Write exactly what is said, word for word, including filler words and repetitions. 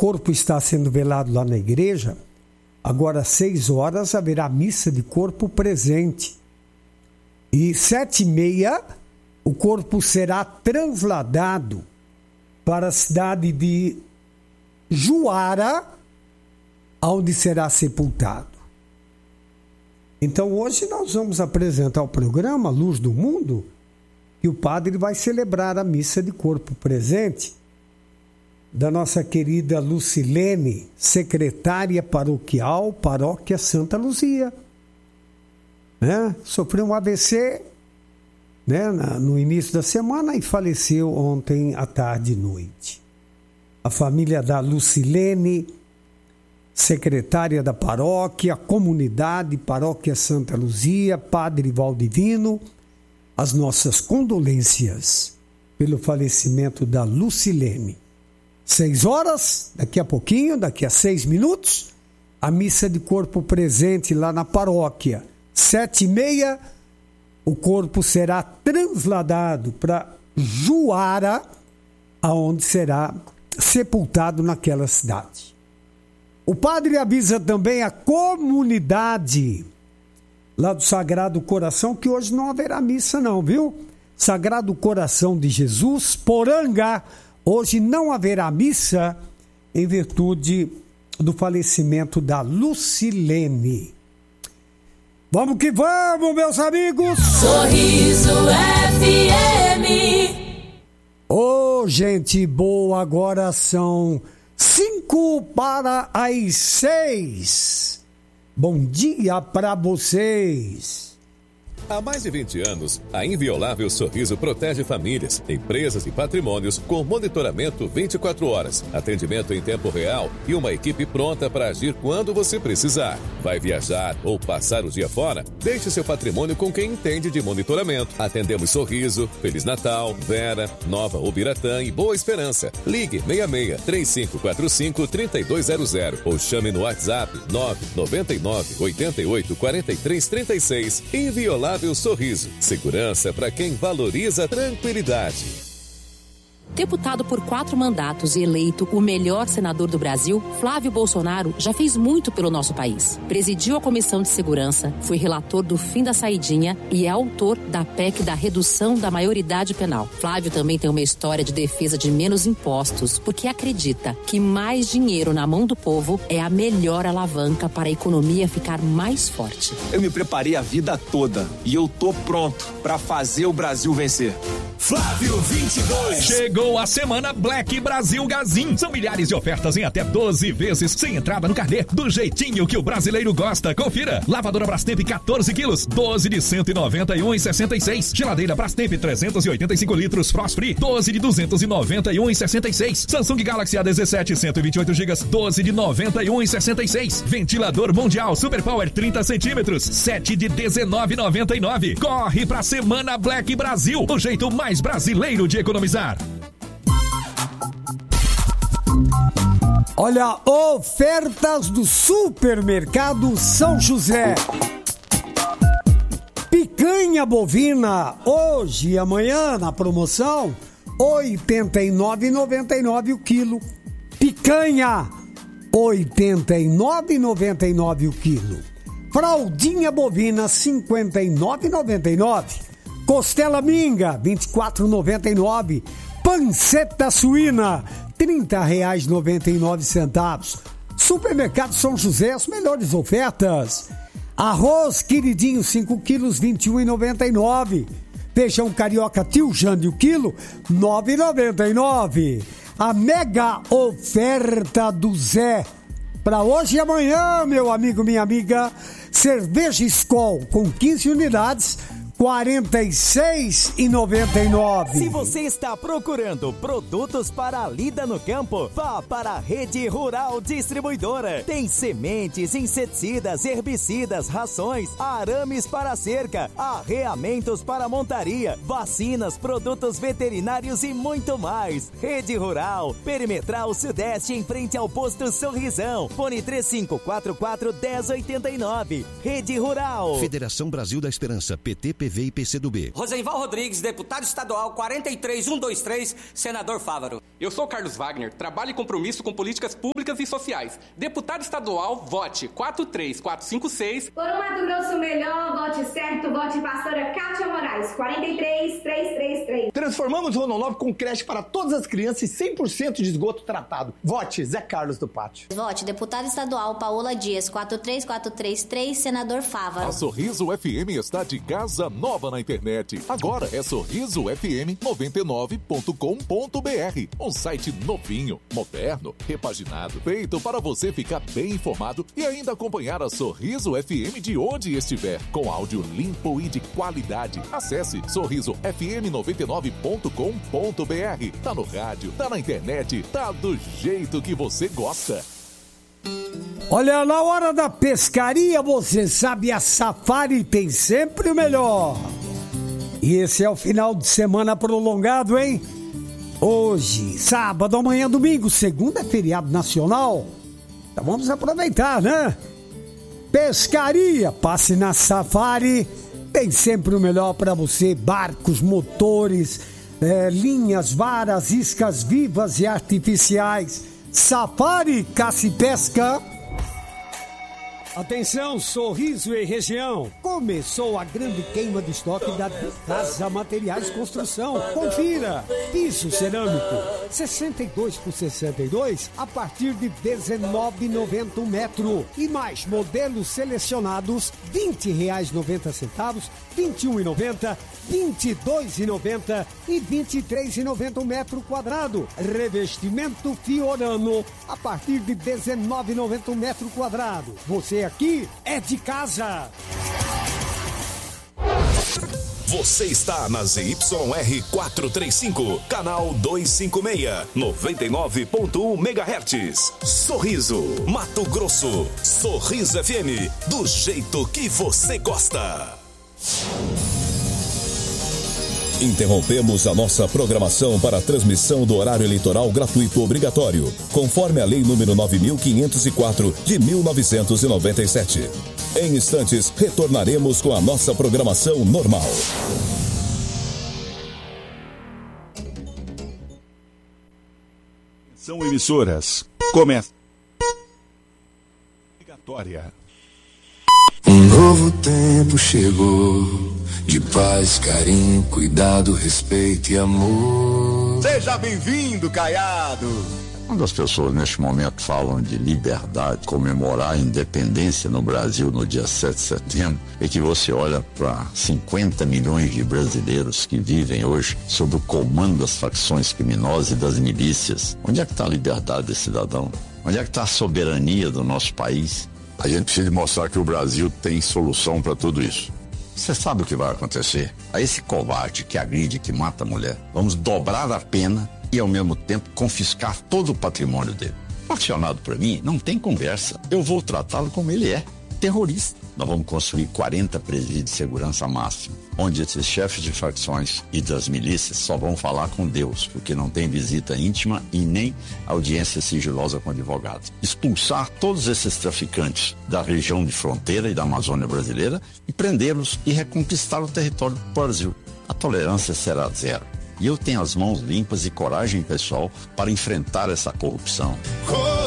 corpo está sendo velado lá na igreja, agora às seis horas haverá missa de corpo presente. E sete e meia, o corpo será trasladado para a cidade de Juara, onde será sepultado. Então hoje nós vamos apresentar o programa Luz do Mundo, e o padre vai celebrar a missa de corpo presente da nossa querida Lucilene, secretária paroquial, Paróquia Santa Luzia. Né? Sofreu um A V C, né, no início da semana e faleceu ontem à tarde e noite. A família da Lucilene, secretária da paróquia, comunidade, Paróquia Santa Luzia, Padre Valdivino, as nossas condolências pelo falecimento da Lucilene. Seis horas, daqui a pouquinho, daqui a seis minutos, a missa de corpo presente lá na paróquia. Sete e meia, o corpo será trasladado para Juara, aonde será sepultado naquela cidade. O padre avisa também a comunidade lá do Sagrado Coração que hoje não haverá missa não, viu? Sagrado Coração de Jesus, Poranga, hoje não haverá missa em virtude do falecimento da Lucilene. Vamos que vamos, meus amigos! Sorriso F M. Ô, oh, gente boa, agora são cinco para as seis. Bom dia para vocês. Há mais de vinte anos, a Inviolável Sorriso protege famílias, empresas e patrimônios com monitoramento vinte e quatro horas, atendimento em tempo real e uma equipe pronta para agir quando você precisar. Vai viajar ou passar o dia fora? Deixe seu patrimônio com quem entende de monitoramento. Atendemos Sorriso, Feliz Natal, Vera, Nova Ubiratã e Boa Esperança. Ligue seis seis, três cinco quatro cinco, três dois zero zero ou chame no WhatsApp nove nove nove, oito oito, quatro três três seis. Inviolável Sorriso. Segurança para quem valoriza a tranquilidade. Deputado por quatro mandatos e eleito o melhor senador do Brasil, Flávio Bolsonaro já fez muito pelo nosso país. Presidiu a Comissão de Segurança, foi relator do fim da saidinha e é autor da P E C da redução da maioridade penal. Flávio também tem uma história de defesa de menos impostos, porque acredita que mais dinheiro na mão do povo é a melhor alavanca para a economia ficar mais forte. Eu me preparei a vida toda e eu tô pronto para fazer o Brasil vencer. Flávio vinte e dois. Chegou a semana Black Brasil Gazin. São milhares de ofertas em até doze vezes, sem entrada no carnê, do jeitinho que o brasileiro gosta. Confira. Lavadora Brastemp quatorze quilos, doze de cento e noventa e um reais e sessenta e seis. Geladeira Brastemp trezentos e oitenta e cinco litros, Frost Free, doze de duzentos e noventa e um reais e sessenta e seis. Samsung Galaxy A dezessete, cento e vinte e oito gigas, doze de noventa e um reais e sessenta e seis. Ventilador Mundial Super Power trinta centímetros, sete de dezenove reais e noventa e nove. Corre pra semana Black Brasil, o jeito mais brasileiro de economizar. Olha, ofertas do Supermercado São José. Picanha bovina, hoje e amanhã na promoção, oitenta e nove reais e noventa e nove centavos o quilo. Picanha, oitenta e nove reais e noventa e nove centavos o quilo. Fraldinha bovina, cinquenta e nove reais e noventa e nove centavos. Costela minga, vinte e quatro reais e noventa e nove centavos. Panceta suína, trinta reais e noventa e nove centavos. Supermercado São José, as melhores ofertas. Arroz queridinho, cinco quilos, vinte e um reais e noventa e nove centavos. Feijão carioca Tio Jânio, quilo, nove reais e noventa e nove centavos. A mega oferta do Zé. Para hoje e amanhã, meu amigo, minha amiga, cerveja Skol com quinze unidades, quarenta e seis reais e noventa e nove centavos. Se você está procurando produtos para a lida no campo, vá para a Rede Rural Distribuidora. Tem sementes, inseticidas, herbicidas, rações, arames para cerca, arreamentos para montaria, vacinas, produtos veterinários e muito mais. Rede Rural, Perimetral Sudeste, em frente ao posto Sorrisão. Fone três cinco quatro quatro, um zero oito nove. Rede Rural. Federação Brasil da Esperança, P T P P V e P C do B. Rosenval Rodrigues, deputado estadual quatro três um dois três, senador Fávaro. Eu sou Carlos Wagner, trabalho e compromisso com políticas públicas e sociais. Deputado estadual, vote quatro três quatro cinco seis. Por um Mato Grosso melhor, vote certo, vote pastora Cátia Moraes, quatro três três três três. Transformamos Rondonópolis com creche para todas as crianças e cem por cento de esgoto tratado. Vote Zé Carlos do Pátio. Vote deputado estadual Paola Dias, quatro três quatro três três, senador Fávaro. A Sorriso F M está de casa nova na internet. Agora é sorriso f m noventa e nove ponto com ponto b r. Um site novinho, moderno, repaginado, feito para você ficar bem informado e ainda acompanhar a Sorriso F M de onde estiver, com áudio limpo e de qualidade. Acesse sorriso f m noventa e nove ponto com ponto b r. Tá no rádio, tá na internet, tá do jeito que você gosta. Olha, na hora da pescaria, você sabe, a Safari tem sempre o melhor. E esse é o final de semana prolongado, hein? Hoje, sábado, amanhã, domingo, segunda é feriado nacional. Então vamos aproveitar, né? Pescaria, passe na Safari, tem sempre o melhor para você. Barcos, motores, é, linhas, varas, iscas vivas e artificiais. Safari, caça e pesca. Atenção, Sorriso e região. Começou a grande queima de estoque da Casa Materiais Construção. Confira. Piso cerâmico sessenta e dois por sessenta e dois a partir de dezenove reais e noventa centavos o metro. E mais modelos selecionados vinte reais e noventa centavos, vinte e um reais e noventa centavos, vinte e dois reais e noventa centavos e vinte e três reais e noventa centavos o metro quadrado. Revestimento Fiorano a partir de dezenove reais e noventa centavos o metro quadrado. Você aqui é de casa. Você está na Z Y R quatrocentos e trinta e cinco, canal duzentos e cinquenta e seis, noventa e nove ponto um megahertz. Sorriso, Mato Grosso. Sorriso F M, do jeito que você gosta. Interrompemos a nossa programação para a transmissão do horário eleitoral gratuito obrigatório, conforme a Lei número nove mil quinhentos e quatro de mil novecentos e noventa e sete. Em instantes, retornaremos com a nossa programação normal. São emissoras. Começa. Obrigatória. Um novo tempo chegou, de paz, carinho, cuidado, respeito e amor. Seja bem-vindo, Caiado. Quando as pessoas neste momento falam de liberdade, comemorar a independência no Brasil no dia sete de setembro, é que você olha para cinquenta milhões de brasileiros que vivem hoje sob o comando das facções criminosas e das milícias. Onde é que está a liberdade desse cidadão? Onde é que está a soberania do nosso país? A gente precisa mostrar que o Brasil tem solução para tudo isso. Você sabe o que vai acontecer? A esse covarde que agride, que mata a mulher, vamos dobrar a pena e, ao mesmo tempo, confiscar todo o patrimônio dele. Apaixonado por mim, não tem conversa. Eu vou tratá-lo como ele é, terrorista. Nós vamos construir quarenta presídios de segurança máxima, onde esses chefes de facções e das milícias só vão falar com Deus, porque não tem visita íntima e nem audiência sigilosa com advogados. Expulsar todos esses traficantes da região de fronteira e da Amazônia brasileira e prendê-los e reconquistar o território do Brasil. A tolerância será zero. E eu tenho as mãos limpas e coragem pessoal para enfrentar essa corrupção.